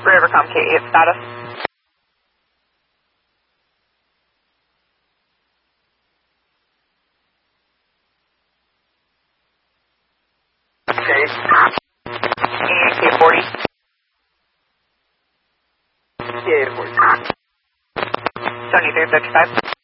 Rivercom K8 status. Okay. And K40. K40. Tony 355.